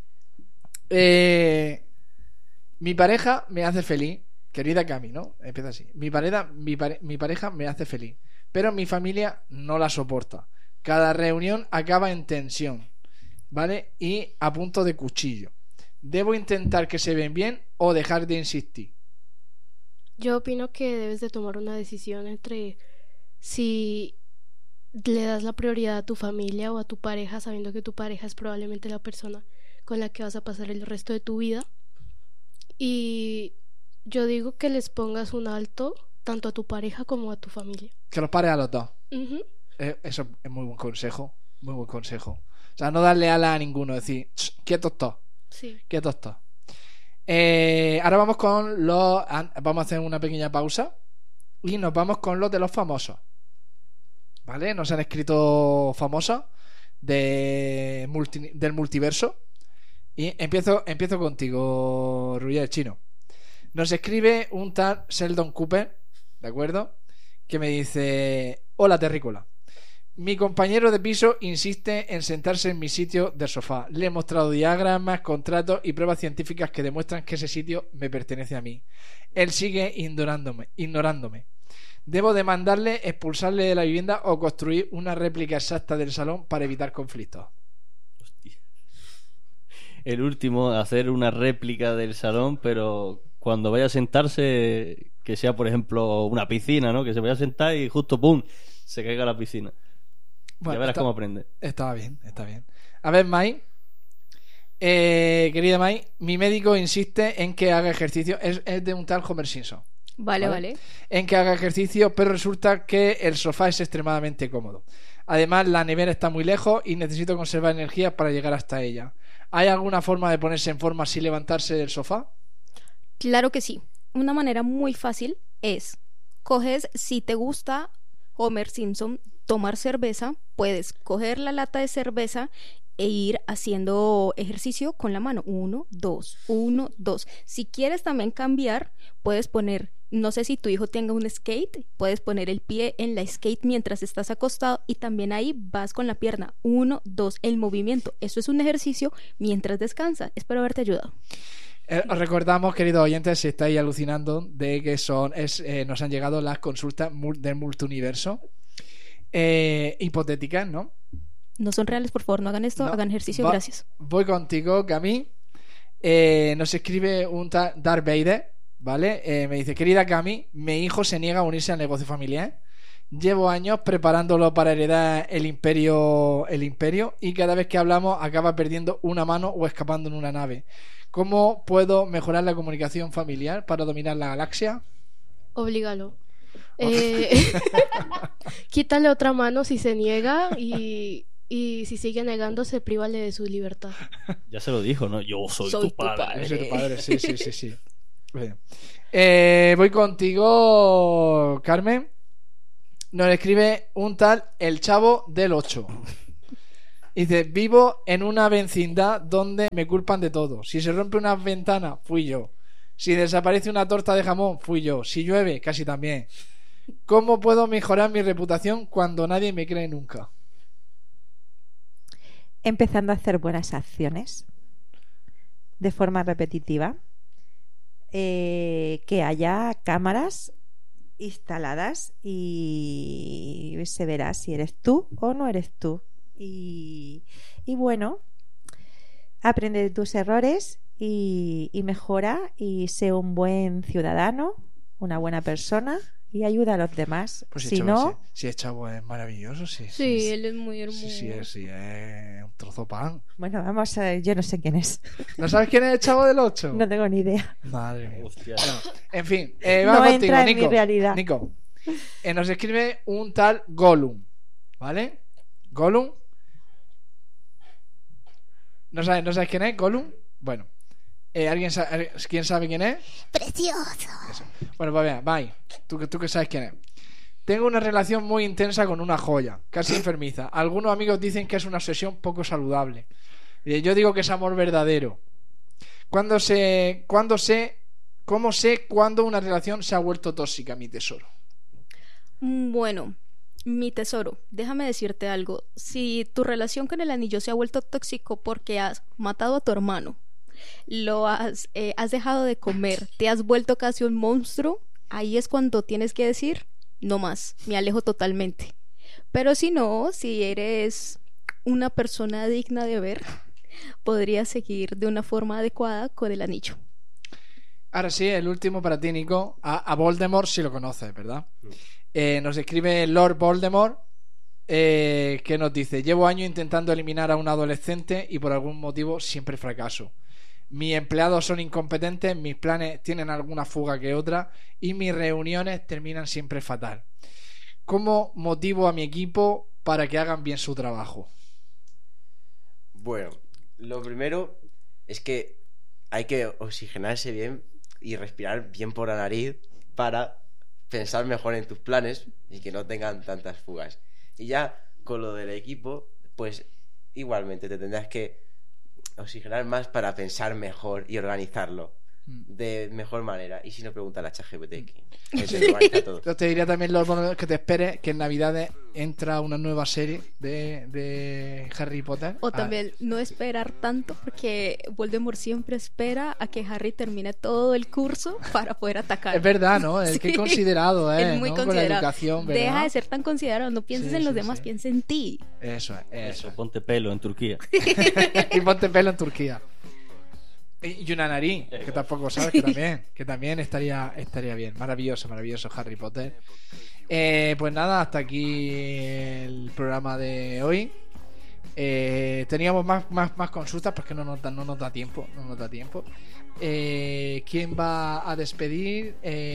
mi pareja me hace feliz. Querida Cami, ¿no? Empieza así. Mi pareja me hace feliz, pero mi familia no la soporta. Cada reunión acaba en tensión, ¿vale? Y a punto de cuchillo. ¿Debo intentar que se ven bien o dejar de insistir? Yo opino que debes de tomar una decisión entre si le das la prioridad a tu familia o a tu pareja, sabiendo que tu pareja es probablemente la persona con la que vas a pasar el resto de tu vida. Y yo digo que les pongas un alto tanto a tu pareja como a tu familia. Que los pares a los dos. Uh-huh. Eso es muy buen consejo. Muy buen consejo. O sea, no darle ala a ninguno. Decir, quietos todos. Sí. Quietos todos. Ahora vamos vamos a hacer una pequeña pausa y nos vamos con los de los famosos. ¿Vale? Nos han escrito famosos del multiverso. Y empiezo contigo, Ruyer Chino. Nos escribe un tal Sheldon Cooper, ¿de acuerdo? Que me dice: hola, terrícola. Mi compañero de piso insiste en sentarse en mi sitio del sofá. Le he mostrado diagramas, contratos y pruebas científicas que demuestran que ese sitio me pertenece a mí. Él sigue ignorándome. ¿Debo demandarle, expulsarle de la vivienda o construir una réplica exacta del salón para evitar conflictos? Hostia. El último, hacer una réplica del salón, pero cuando vaya a sentarse, que sea, por ejemplo, una piscina, ¿no? Que se vaya a sentar y justo ¡pum!, se caiga a la piscina. Bueno, ya verás cómo aprende. Está bien. A ver, Mai, querida Mai, mi médico insiste en que haga ejercicio. Es de un tal Homer Simpson. Vale. En que haga ejercicio, pero resulta que el sofá es extremadamente cómodo. Además, la nevera está muy lejos y necesito conservar energía para llegar hasta ella. ¿Hay alguna forma de ponerse en forma sin levantarse del sofá? Claro que sí. Una manera muy fácil es: coges, si te gusta Homer Simpson tomar cerveza, puedes coger la lata de cerveza e ir haciendo ejercicio con la mano. 1, 2, 1, 2. Si quieres también cambiar, puedes poner, no sé si tu hijo tenga un skate, puedes poner el pie en la skate mientras estás acostado y también ahí vas con la pierna. 1, 2, el movimiento. Eso es un ejercicio mientras descansa. Espero haberte ayudado. Os recordamos, queridos oyentes, si estáis alucinando de que nos han llegado las consultas del multiuniverso hipotéticas, ¿no? No son reales, por favor, no hagan esto, hagan ejercicio, gracias. Voy contigo, Cami. Nos escribe un Darth Vader, ¿vale? Me dice: querida Cami, mi hijo se niega a unirse al negocio familiar. Llevo años preparándolo para heredar el imperio, y cada vez que hablamos acaba perdiendo una mano o escapando en una nave. ¿Cómo puedo mejorar la comunicación familiar para dominar la galaxia? Oblígalo. Quítale otra mano si se niega y si sigue negándose, prívale de su libertad. Ya se lo dijo, ¿no? Yo soy tu padre. Yo soy tu padre, sí. Bien. Voy contigo, Carmen. Nos escribe un tal El Chavo del 8. Dice: vivo en una vecindad donde me culpan de todo. Si se rompe una ventana, fui yo. Si desaparece una torta de jamón, fui yo. Si llueve, casi también. ¿Cómo puedo mejorar mi reputación cuando nadie me cree nunca? Empezando a hacer buenas acciones de forma repetitiva. Que haya cámaras instaladas y se verá si eres tú o no eres tú. Y bueno, aprende de tus errores y mejora y sé un buen ciudadano, una buena persona y ayuda a los demás. Pues si Chavo, no, si es Chavo es maravilloso, sí. Sí, él es muy hermoso. Sí, es un trozo pan. bueno, vamos a ver, yo no sé quién es. ¿No sabes quién es el Chavo del 8? No tengo ni idea. Madre mía. Hostia. Bueno, en fin, No vamos entra contigo, en mi realidad. Nico. Nos escribe un tal Gollum, ¿vale? Gollum. ¿No sabes quién es Gollum? Bueno, ¿quién sabe quién es? Precioso. Eso. Bueno, pues vea, bye. Tú que sabes quién es. Tengo una relación muy intensa con una joya, casi enfermiza. Algunos amigos dicen que es una obsesión poco saludable. Yo digo que es amor verdadero. ¿Cómo sé cuándo una relación se ha vuelto tóxica, mi tesoro? Bueno, mi tesoro, déjame decirte algo. Si tu relación con el anillo se ha vuelto tóxico porque has matado a tu hermano, has dejado de comer, te has vuelto casi un monstruo, ahí es cuando tienes que decir: no más, me alejo totalmente. Pero si no, si eres una persona digna de ver, podrías seguir de una forma adecuada con el anillo. Ahora sí, el último para ti, Nico. A Voldemort sí lo conoces, ¿verdad? Nos escribe Lord Voldemort, que nos dice: llevo años intentando eliminar a un adolescente y por algún motivo siempre fracaso. Mis empleados son incompetentes, mis planes tienen alguna fuga que otra y mis reuniones terminan siempre fatal. ¿Cómo motivo a mi equipo para que hagan bien su trabajo? Bueno, lo primero es que hay que oxigenarse bien y respirar bien por la nariz para pensar mejor en tus planes y que no tengan tantas fugas. Y ya con lo del equipo, pues igualmente te tendrás que oxigenar más para pensar mejor y organizarlo de mejor manera. Y si no, pregunta a la ChatGPT, que se organiza todo. Yo te diría también, Lord Voldemort, que te esperes que en Navidades entra una nueva serie de Harry Potter. O también no esperar tanto, porque Voldemort siempre espera a que Harry termine todo el curso para poder atacar. Es verdad, ¿no? Es que considerado, es muy ¿no? considerado. Con la educación, ¿verdad? Deja de ser tan considerado, no pienses en los demás, piensa en ti. Eso es. Ponte pelo en Turquía. Y ponte pelo en Turquía. Y una nariz, que tampoco sabes, que también estaría bien. Maravilloso Harry Potter. Pues nada, hasta aquí el programa de hoy. Teníamos más consultas, porque no nos da tiempo. ¿Quién va a despedir?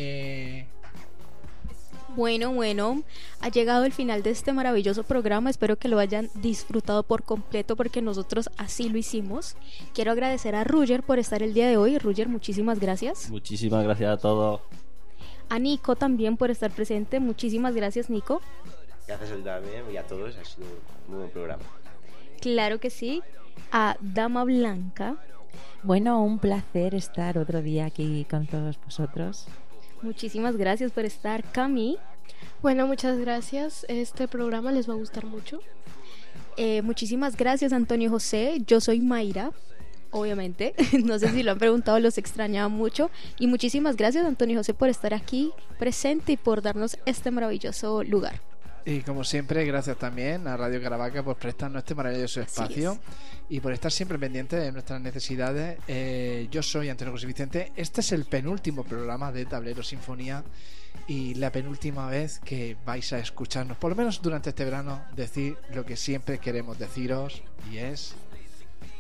Bueno, ha llegado el final de este maravilloso programa. Espero que lo hayan disfrutado por completo, porque nosotros así lo hicimos. Quiero agradecer a Roger por estar el día de hoy. Roger, muchísimas gracias. Muchísimas gracias a todos. A Nico también por estar presente. Muchísimas gracias, Nico. Gracias a también y a todos. Ha sido un muy buen programa. Claro que sí. A Dama Blanca. Bueno, un placer estar otro día aquí con todos vosotros. Muchísimas gracias por estar, Cami. Bueno, muchas gracias. Este programa les va a gustar mucho. Muchísimas gracias, Antonio José. Yo soy Mayra, obviamente. No sé si lo han preguntado, los extrañaba mucho. Y muchísimas gracias, Antonio José, por estar aquí presente y por darnos este maravilloso lugar. Y como siempre, gracias también a Radio Caravaca por prestarnos este maravilloso espacio y por estar siempre pendiente de nuestras necesidades. Yo soy Antonio José Vicente. Este es el penúltimo programa de Tablero Sinfonía y la penúltima vez que vais a escucharnos, por lo menos durante este verano, decir lo que siempre queremos deciros, y es